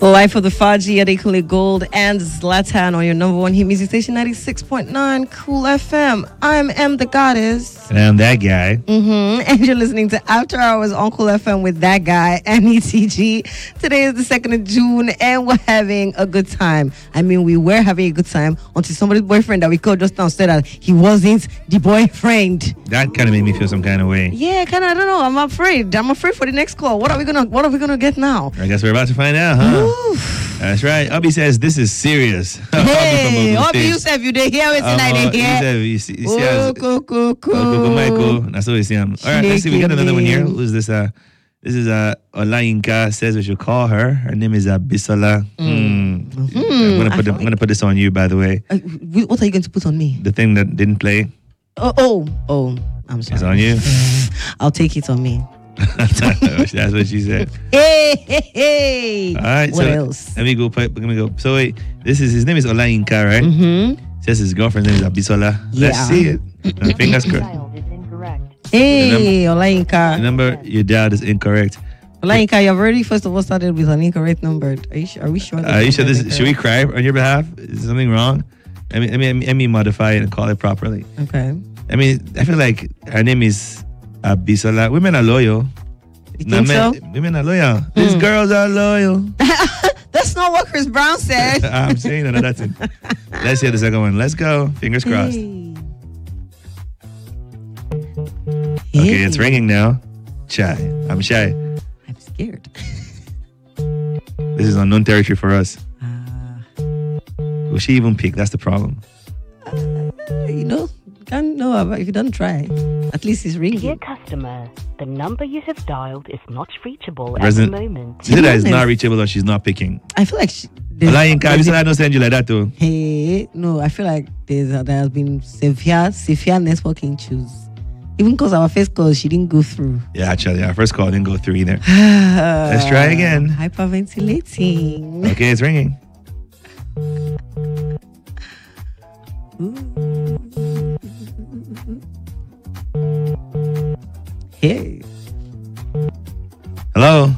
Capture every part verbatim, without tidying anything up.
Life of the Faji, Adekule Gold, and Zlatan on your number one hit music station, ninety-six point nine Cool F M. I'm M the Goddess. And I'm that guy. Mm-hmm. And you're listening to After Hours on Cool F M with that guy, M E T G. Today is the second of June, and we're having a good time. I mean, we were having a good time until somebody's boyfriend that we called just now said that he wasn't the boyfriend. That kind of made me feel some kind of way. Yeah, kind of. I don't know. I'm afraid. I'm afraid for the next call. What are we gonna? What are we gonna get now? I guess we're about to find out, huh? Oof. That's right. Obi says this is serious. Hey, Obi, you said you did hear it tonight. Um, uh, here. You see, you see oh, cool, cool, cool. Oh, cool, Michael. That's what we see him. All right, let's see. We got another one here. Who's this? Uh, this is uh, Olainka says we should call her. Her name is uh, Bisola. Mm. Mm. Mm-hmm. I'm gonna put the, I'm gonna put this on you, by the way. Uh, what are you going to put on me? The thing that didn't play. Oh, oh, oh. I'm sorry. It's on you. I'll take it on me. That's what she said. Hey, hey, hey. All right. What so else? Let me go. Let me go. So wait, this is his name is Olainka, right? Mm-hmm. Says his girlfriend's name is Abisola. Yeah. Let's see it. Uh, fingers crossed. Hey, Olainka. The number you dialed is incorrect. Olainka, you've already first of all started with an incorrect number. Are you sure? Are we sure? Uh, are you sure this? Is, should we cry on your behalf? Is something wrong? I mean, I mean, I mean, modify it and call it properly. Okay. I mean, I feel like her name is Abisola. Women are loyal. You think men, so? Women are loyal. Hmm. These girls are loyal. That's not what Chris Brown said. I'm saying that. That's it. Let's hear the second one. Let's go. Fingers crossed. Hey. Okay, Hey. it's ringing now. Shy. I'm shy. I'm scared. This is unknown territory for us. Uh, Will she even pick? That's the problem. uh, you know, can't know about if you don't try. At least it's ringing. Dear customer, the number you have dialed is not reachable Resident- at the moment. Is it that it's not reachable or she's not picking? I feel like she, there's- Olainka, there's- Abisola don't send you like that too. Hey, no, I feel like there's uh, there has been severe severe networking issues. Even because our first call, she didn't go through. Yeah, actually, our first call didn't go through either. Let's try again. Hyperventilating. Okay, it's ringing. Hey. Hello?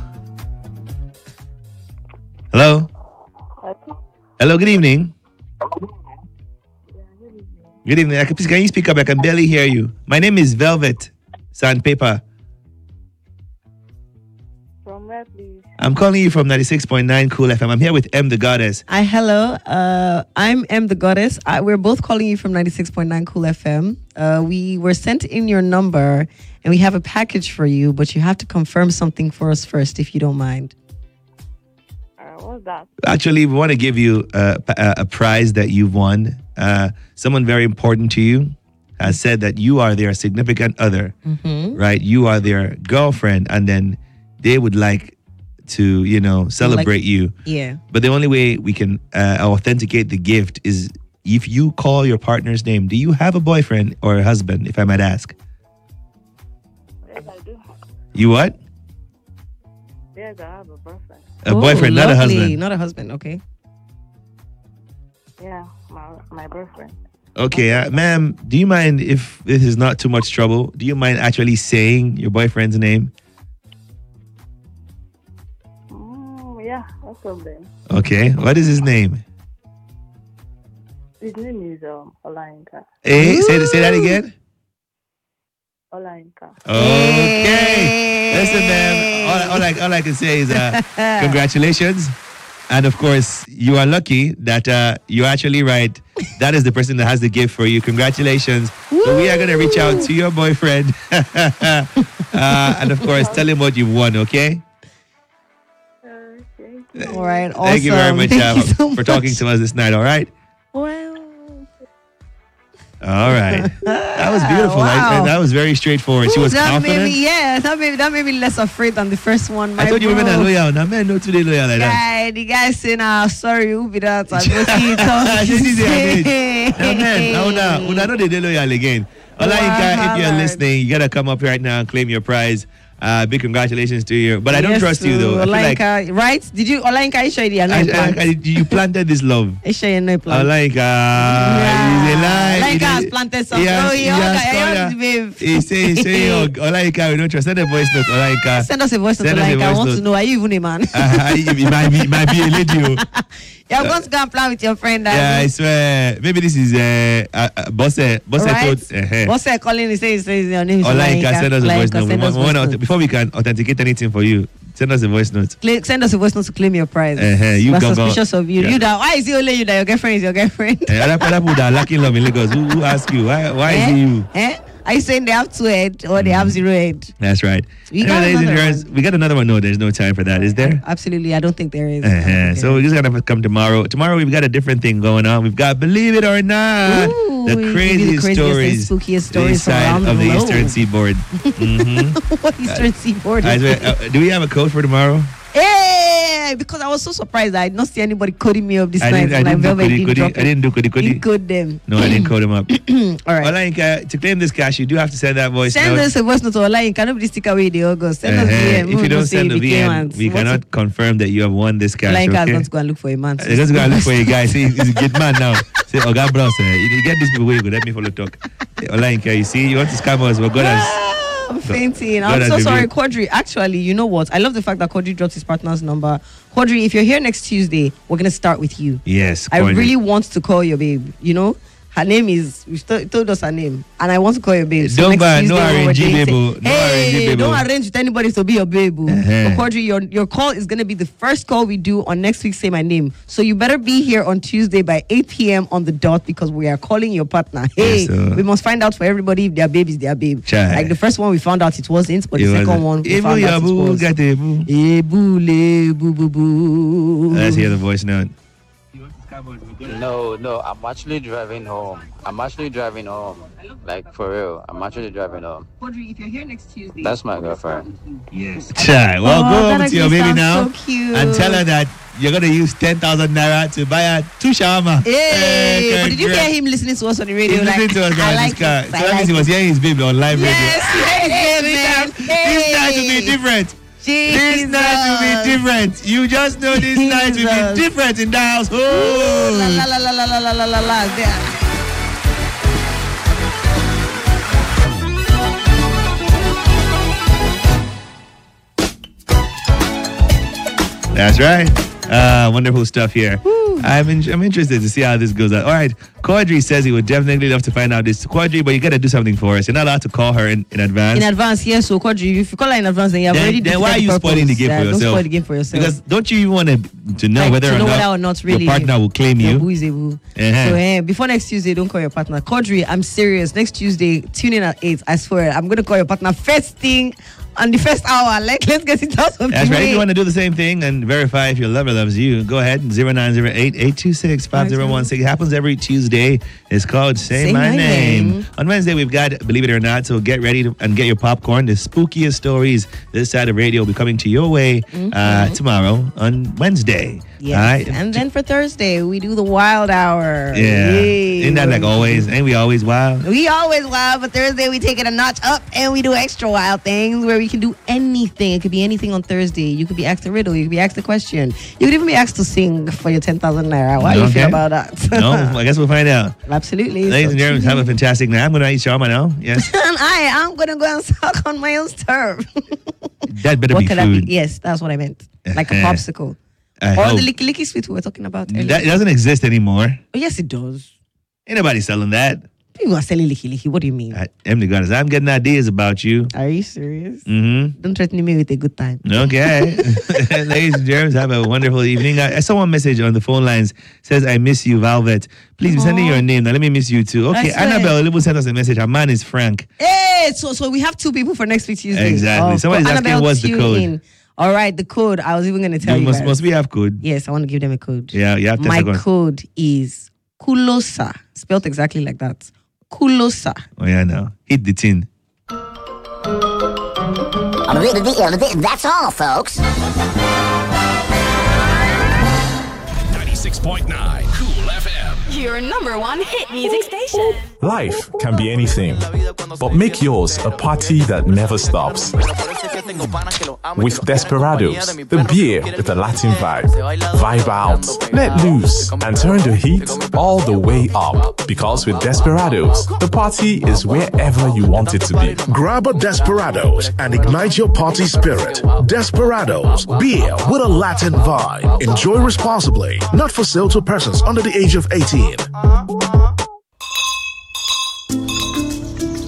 Hello? Hello, good evening. Good evening. I can, please, can you speak up? I can barely hear you. My name is Velvet Sandpaper. From where, please? I'm calling you from ninety-six point nine Cool F M. I'm here with M the Goddess. Hi, hello. Uh, I'm M the Goddess. I, we're both calling you from ninety-six point nine Cool F M. Uh, we were sent in your number, and we have a package for you, but you have to confirm something for us first, if you don't mind. Uh, what's that? Actually, we want to give you a, a, a prize that you've won. Uh, someone very important to you has said that you are their significant other, Mm-hmm. right? You are their girlfriend, and then they would like to, you know, celebrate Like- you. Yeah. But the only way we can uh, authenticate the gift is if you call your partner's name. Do you have a boyfriend or a husband, if I might ask? Yes, I do. You what? Yes, I have a boyfriend. A Oh, boyfriend, not a lovely. husband. Not a husband, okay. Yeah, my my boyfriend. Okay, uh, ma'am, do you mind if this is not too much trouble? Do you mind actually saying your boyfriend's name? Mm, yeah, no problem. Okay, what is his name? His name is um Olainka. Hey, say, say that again. Olainka. Okay. Listen, ma'am, all, all, I, all I can say is uh, congratulations. And of course, you are lucky that uh, you're actually right. That is the person that has the gift for you. Congratulations. So we are going to reach out to your boyfriend. uh, and of course, tell him what you won, okay? Okay. All right, awesome. Thank you very much Thank uh, you so for much. talking to us this night, all right? Well, All right. That was beautiful. Wow. I, that was very straightforward. She ooh, was that confident. made me, yeah, that made, that made me less afraid than the first one. I My told you bro. women are loyal. Now, men know today loyal like that. Guy, the guy saying, ah, sorry, who be that? I go see it all. She see the Now, men, now, now, now, know they loyal again. Olainka, if you're Wahala. listening, you got to come up right now and claim your prize. Uh, big congratulations to you. But I don't Yes, trust you though. I feel like Olainka, right? Did you Olainka? Are you sure you are I, not I, plant? I, you planted this love. Are you sure you're not plant? Olainka, Yeah. he's a lie. Olainka He has did- planted something. he has- Oh, he he also- has he called also her. babe. He say, he say, oh, Olainka, we don't trust. Send a voice note, Olainka. Send us a voice note, Send us a Olainka. I voice want note. to know, are you even a man? Uh, it might be, it might be a lady. oh. You're going to go and plan with your friend. Yeah, I swear. Maybe this is uh, uh, uh, Bosse. Bosse Right? told. Uh, What's that calling? He says, says your name is Olainka, send us a voice Olainka, note. We send want, us we want voice to, note. before we can authenticate anything for you, send us a voice note. Cla- Send us a voice note to claim your prize. Uh-huh, you We're go- go- suspicious of you. yeah. You that, why is it only you that your girlfriend is your girlfriend? Uh, other, other people that are lacking love in Lagos, who, who ask you? Why, why is eh? it you? Eh? Are you saying they have two head or they have zero head? That's right. We Anyway, got ladies and another gents, one. we got another one. No, there's no time for that, is there? Absolutely, I don't think there is. I don't Uh-huh. think So there we're is. just gonna come tomorrow. Tomorrow we've got a different thing going on. We've got, believe it or not, Ooh, the we give you the craziest, craziest and stories, spookiest this stories from side around of the the globe. Eastern Seaboard. mm-hmm. What Eastern Seaboard? I is swear, it? uh, do we have a code for tomorrow? Hey, because I was so surprised that I did not see anybody coding me up this I night. didn't, I Like didn't do Velvet goody, didn't goody. drop I it. didn't do goody He goody. code them. No, I didn't code them up. All right. Olainka, to claim this cash, you do have to send that voice Send note. us a voice note to Olainka. Nobody stick away the August. Send us Uh-huh. V M. If you don't send the V M, M, we cannot confirm that you have won this cash. Olainka has okay? gone to go and look for a man. They're just gonna look for a guy. See, he's a good man now. Say, oh God, bros, eh, you get these people where you go. Let me follow talk. Olainka, you see, you want to scam us? Well, God has. Ah, I'm fainting. God I'm has so sorry, revealed. Quadri. Actually, you know what? I love the fact that Quadri dropped his partner's number. Quadri, if you're here next Tuesday, we're gonna start with you. Yes, I Quadri. really want to call your babe. You know, her name is. You told told us her name, and I want to call your babe. So Don't next buy- no Tuesday when we're arrange dating- babe, oh. No hey, arrange babe, don't oh. arrange with anybody to be your babe. oh. Uh-huh. But Quadri, your your call is gonna be the first call we do on next week's Say My Name. So you better be here on Tuesday by eight p.m. on the dot because we are calling your partner. Hey, Yes, sir. we must find out for everybody if their babe is their babe. Chai. Like the first one we found out it wasn't, but It the second wasn't. one we Eh, found boo, out yeah, it boo, was. got it, boo. Eh, boo, le, boo, boo, boo. Let's hear the voice note. No, no, I'm actually driving home. I'm actually driving home. Like, for real. I'm actually driving home. Quadri, if you're here next Tuesday, That's my girlfriend. Yes. Chai. Well, Oh, go that over to your actually baby now sounds so cute. and tell her that you're gonna use ten thousand naira to buy her two shawarma. Hey, Eh, but did you congrats. hear him listening to us on the radio? He's like, listening to us now I in like his car. this, So I that means like he was this. hearing his baby on live Yes, radio. yes, This man. time- This night will be different. This night will be different. You just know this night will Jesus. be different in the household. La la la la la la la la la la. There. That's right. Uh, wonderful stuff here. I'm in, I'm interested to see how this goes out. All right, Quadri says he would definitely love to find out this. Quadri, but you got to do something for us. You're not allowed to call her in, in advance. In advance, yes. So, Quadri, if you call her in advance, then you have then, already then why are defeated you the spoiling the purpose. game Yeah, for don't yourself? spoil the game for yourself. Because don't you even want to to know Like, whether to or know not, whether or not really your partner will claim your you? boo is a boo. Uh-huh. So eh, before next Tuesday, don't call your partner. Quadri, I'm serious. Next Tuesday, tune in at eight. I swear, I'm gonna call your partner first thing on the first hour. Like, let's get it out of That's the right. If way. you want to do the same thing and verify if your lover loves you, go ahead. zero nine zero eight, eight two six, five zero one six. It happens every Tuesday. It's called Say, Say My, My name. Name. On Wednesday, we've got Believe It or Not. So get ready to, and get your popcorn. The spookiest stories this side of radio will be coming to your way uh, tomorrow on Wednesday. Yes. All right? And then for Thursday, we do the Wild Hour. Yeah. Yay. Isn't that like always? Ain't we always wild? We always wild, but Thursday we take it a notch up and we do extra wild things where we can do anything. It could be anything on Thursday. You could be asked a riddle. You could be asked a question. You could even be asked to sing for your ten thousand naira. How do you feel Okay. about that? No, I guess we'll find out. Absolutely. Ladies So and gentlemen, have a fantastic night. I'm going to eat shawarma now. Yes. and I am going to go and suck on my own turf. That better what be could food. that be? Yes, that's what I meant. Like a Uh-huh. popsicle. I Or hope. the licky licky sweet we were talking about earlier. That doesn't exist anymore. Oh, yes, it does. Ain't nobody selling that. People are selling licky licky. What do you mean? I, Emily Goddess, I'm getting ideas about you. Are you serious? Mm-hmm. Don't threaten me with a good time. Okay. Ladies and gentlemen, have a wonderful evening. I, I saw one message on the phone lines. Says, I miss you, Velvet. Please be sending Aw. your name. Now, let me miss you too. Okay, I swear. Annabelle Libu sent us a message. Her man is Frank. Hey, so so we have two people for next week Tuesday. Exactly. Oh, Somebody's but asking Annabelle, what's the tune code. in. All right, the code. I was even going to tell You you. must, guys. must we have code? Yes, I want to give them a code. Yeah, you have ten My seconds. code is Kulosa, spelled exactly like that. Kulosa. Oh, yeah, now. Hit the tin. That's all, folks. ninety-six point nine Cool F M. M. Your number one hit music station. Life can be anything, but make yours a party that never stops. With Desperados, the beer with a Latin vibe. Vibe out, let loose, and turn the heat all the way up. Because with Desperados, the party is wherever you want it to be. Grab a Desperados and ignite your party spirit. Desperados, beer with a Latin vibe. Enjoy responsibly. Not for sale to persons under the age of eighteen.